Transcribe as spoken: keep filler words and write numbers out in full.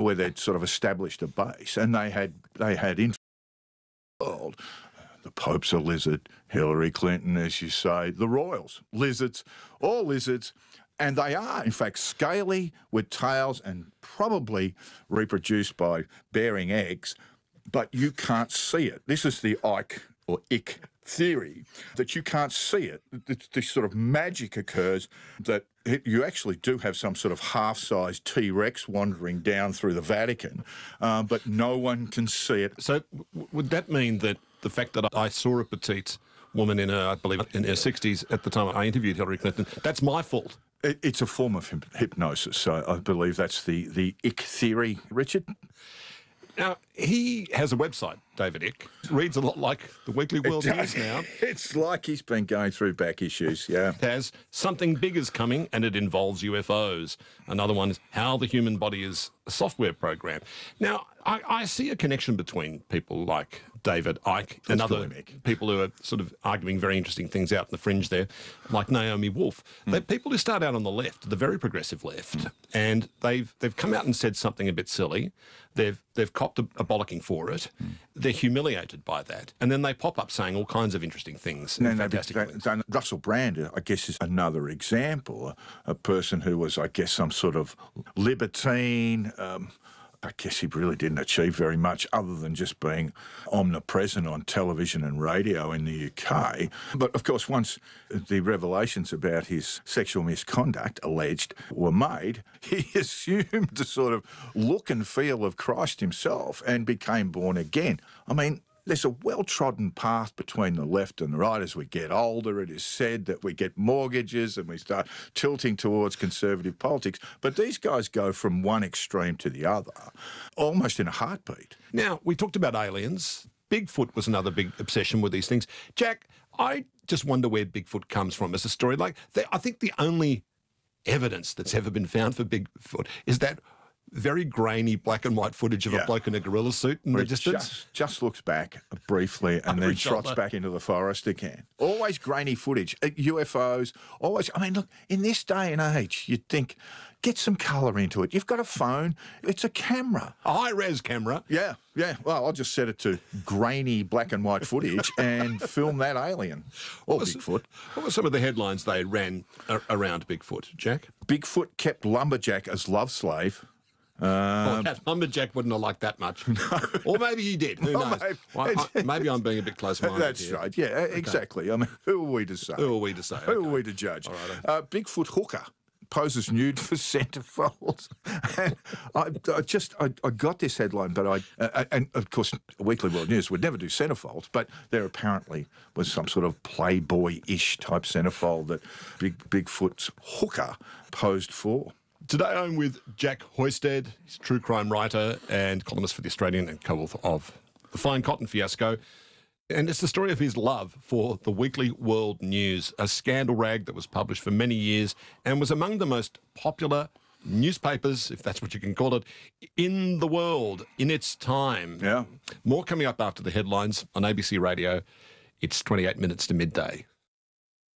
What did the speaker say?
where they'd sort of established a base, and they had they had in the world. The Pope's a lizard, Hillary Clinton, as you say, the royals, lizards, all lizards, and they are, in fact, scaly with tails and probably reproduced by bearing eggs, but you can't see it. This is the Ike or ick theory, that you can't see it. This, this sort of magic occurs that it, you actually do have some sort of half-sized T-Rex wandering down through the Vatican, uh, but no one can see it. So w- would that mean that the fact that I saw a petite woman in her, I believe, in her sixties at the time I interviewed Hillary Clinton, that's my fault? It, it's a form of hyp- hypnosis, so I believe that's the, the ick theory, Richard. Now, he has a website, David Icke. Reads a lot like the Weekly World News now. It's like he's been going through back issues, yeah. It has Something Big is Coming, and it involves U F Os. Another one is How the Human Body is a Software Program. Now, I, I see a connection between people like David Icke and That's other polemic. people who are sort of arguing very interesting things out in the fringe there, like Naomi Wolf. Mm. They're people who start out on the left, the very progressive left, mm. and they've they've come out and said something a bit silly. They've they've copped a, a bollocking for it. Mm. They're humiliated by that, and then they pop up saying all kinds of interesting things. No, no, fantastic that, things. that, Russell Brand, I guess, is another example. A, a person who was, I guess, some sort of libertine. Um, I guess he really didn't achieve very much other than just being omnipresent on television and radio in the U K. But, of course, once the revelations about his sexual misconduct, alleged, were made, he assumed the sort of look and feel of Christ himself and became born again. I mean, there's a well-trodden path between the left and the right. As we get older, it is said that we get mortgages and we start tilting towards conservative politics. But these guys go from one extreme to the other, almost in a heartbeat. Now, we talked about aliens. Bigfoot was another big obsession with these things. Jack, I just wonder where Bigfoot comes from as a story. Like, they, I think the only evidence that's ever been found for Bigfoot is that very grainy black and white footage of yeah. a bloke in a gorilla suit in the distance. Just, just looks back briefly and then trots back into the forest again. Always grainy footage. U F Os, always. I mean, look, in this day and age, you'd think, get some colour into it. You've got a phone. It's a camera. A high-res camera. Yeah, yeah. Well, I'll just set it to grainy black and white footage and film that alien. Or was, Bigfoot. What were some of the headlines they ran a- around Bigfoot, Jack? Bigfoot kept lumberjack as love slave. Uh, well, Um, that lumberjack wouldn't have liked that much. No. Or maybe he did. Who Well, knows? maybe- Well, I, maybe I'm being a bit close-minded That's here. right. Yeah, exactly. I mean, who are we to say? Who are we to say? Who Okay. are we to judge? All right. Uh, Bigfoot hooker poses nude for centrefolds. And I, I just, I, I got this headline, but I, uh, and of course, Weekly World News would never do centrefolds, but there apparently was some sort of Playboy-ish type centrefold that Big Bigfoot's hooker posed for. Today I'm with Jack Hoysted. He's a true crime writer and columnist for The Australian and co-author of The Fine Cotton Fiasco. And it's the story of his love for the Weekly World News, a scandal rag that was published for many years and was among the most popular newspapers, if that's what you can call it, in the world in its time. Yeah. More coming up after the headlines on A B C Radio. It's twenty-eight minutes to midday.